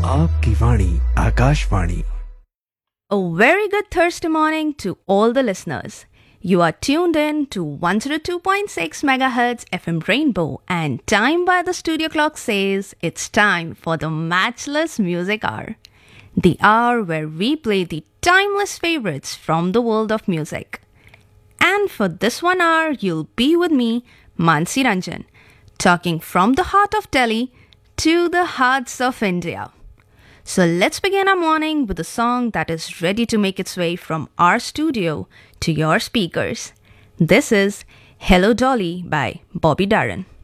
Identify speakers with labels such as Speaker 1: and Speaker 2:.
Speaker 1: आपकी वाणी Akashvani.
Speaker 2: A very good Thursday morning to all the listeners. You are tuned in to 102.6 MHz FM Rainbow, and time by the studio clock says it's time for the Matchless Music Hour. The hour where we play the timeless favorites from the world of music. And for this 1 hour, you'll be with me, Mansi Ranjan, talking from the heart of Delhi to the hearts of India. So let's begin our morning with a song that is ready to make its way from our studio to your speakers. This is Hello Dolly by Bobby Darin.